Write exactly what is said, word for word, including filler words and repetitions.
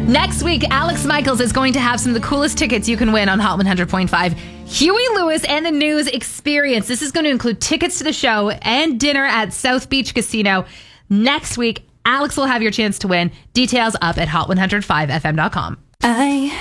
Next week, Alex Michaels is going to have some of the coolest tickets you can win on Hot one hundred point five. Huey Lewis and the News Experience. This is going to include tickets to the show and dinner at South Beach Casino. Next week, Alex will have your chance to win. Details up at hot one hundred five f m dot com. I